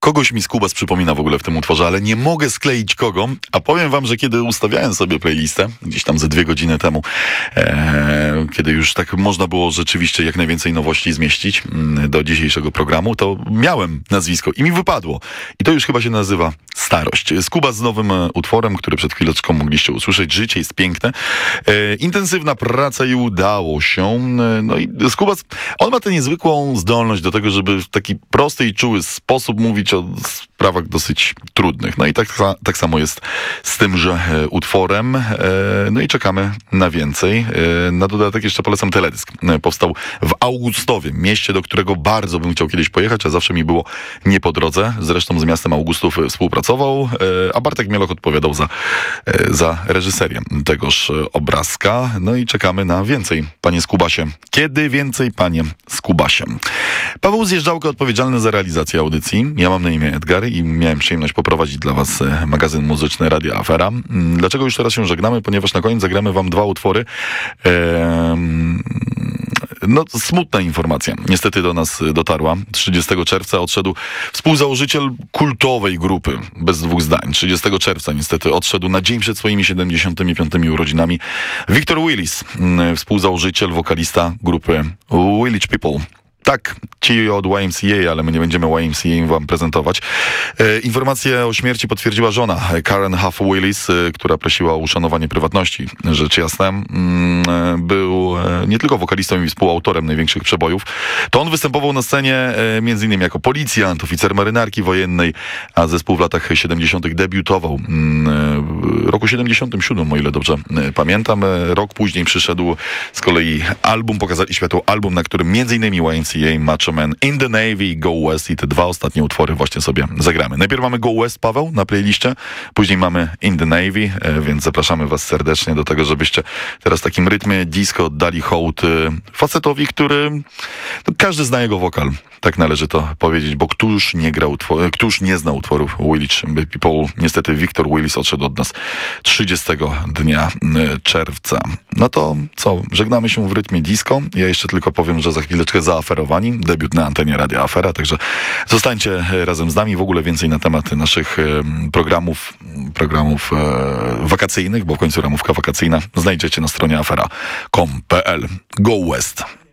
Kogoś mi Skubas przypomina w ogóle w tym utworze, ale nie mogę skleić kogo, a powiem wam, że kiedy ustawiałem sobie playlistę, gdzieś tam ze 2 godziny temu, kiedy już tak można było rzeczywiście jak najwięcej nowości zmieścić do dzisiejszego programu, to miałem nazwisko i mi wypadło. I to już chyba się nazywa Starość. Skubas z nowym utworem, który przed chwileczką mogliście usłyszeć. Życie jest piękne. Intensywna praca i udało się. No i Skubas, on ma tę niezwykłą zdolność do tego, żeby w taki prosty i czuły sposób mówić o sprawach dosyć trudnych. No i tak samo jest z tymże utworem. No i czekamy na więcej. Na dodatek jeszcze polecam teledysk. Powstał w Augustowie, mieście, do którego bardzo bym chciał kiedyś pojechać, a zawsze mi było nie po drodze. Zresztą z miastem Augustów współpracował, a Bartek Mieloch odpowiadał za reżyserię tegoż obrazka. No i czekamy na więcej, panie Skubasie. Kiedy więcej, panie Skubasie? Paweł Zjeżdżałka odpowiedzialny za realizację audycji. Ja mam na imię Edgar i miałem przyjemność poprowadzić dla was magazyn muzyczny Radia Afera. Dlaczego już teraz się żegnamy? Ponieważ na koniec zagramy wam 2 utwory. No, smutna informacja. Niestety do nas dotarła. 30 czerwca odszedł współzałożyciel kultowej grupy, bez 2 zdań. 30 czerwca niestety odszedł na dzień przed swoimi 75 urodzinami Victor Willis, współzałożyciel, wokalista grupy Village People. Tak, ci od YMCA, ale my nie będziemy YMCA wam prezentować. Informację o śmierci potwierdziła żona Karen Huff Willis, która prosiła o uszanowanie prywatności. Rzecz jasna, był nie tylko wokalistą i współautorem największych przebojów. To on występował na scenie m.in. jako policjant, oficer marynarki wojennej, a zespół w latach 70. debiutował w roku 77, o ile dobrze pamiętam. Rok później przyszedł z kolei album, pokazali światu album, na którym m.in. YMCA, Macho Man, In the Navy, Go West i te 2 ostatnie utwory właśnie sobie zagramy. Najpierw mamy Go West, Paweł, na playliście, później mamy In the Navy, więc zapraszamy was serdecznie do tego, żebyście teraz w takim rytmie disco oddali hołd facetowi, który... No, każdy zna jego wokal, tak należy to powiedzieć, bo któż nie zna utworów Village People? Niestety Victor Willis odszedł od nas 30 dnia czerwca. No to co, żegnamy się w rytmie disco. Ja jeszcze tylko powiem, że za chwileczkę Zaaferowani, debiut na antenie Radia Afera, także zostańcie razem z nami. W ogóle więcej na temat naszych programów wakacyjnych, bo w końcu ramówka wakacyjna znajdziecie na stronie afera.com.pl. Go West!